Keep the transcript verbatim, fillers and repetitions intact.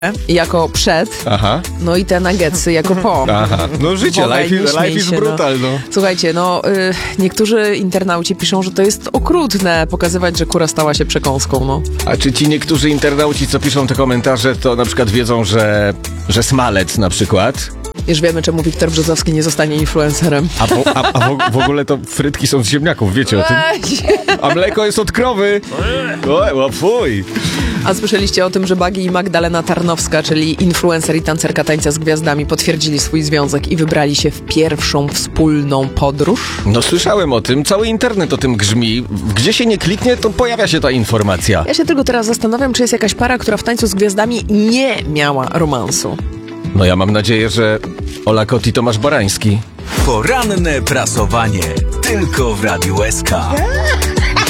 jako przed, Aha. no i te nuggetsy jako po. Aha. No życie, Wołaj, life, nie is, śmiej life is się, brutal, no. Słuchajcie, no y, niektórzy internauci piszą, że to jest okrutne pokazywać, że kura stała się przekąską, no. A czy ci niektórzy internauci, co piszą te komentarze, to na przykład wiedzą, że, że smalec na przykład... Już wiemy, czemu Wiktor Brzozowski nie zostanie influencerem. A, po, a, a w, w ogóle to frytki są z ziemniaków, wiecie o tym? A mleko jest od krowy. O, o fuj. A słyszeliście o tym, że Bagi i Magdalena Tarnowska, czyli influencer i tancerka tańca z gwiazdami, potwierdzili swój związek i wybrali się w pierwszą wspólną podróż? No słyszałem o tym, cały internet o tym grzmi. Gdzie się nie kliknie, to pojawia się ta informacja. Ja się tylko teraz zastanawiam, czy jest jakaś para, która w tańcu z gwiazdami nie miała romansu. No ja mam nadzieję, że Ola Kot i Tomasz Barański. Poranne prasowanie tylko w Radiu S K.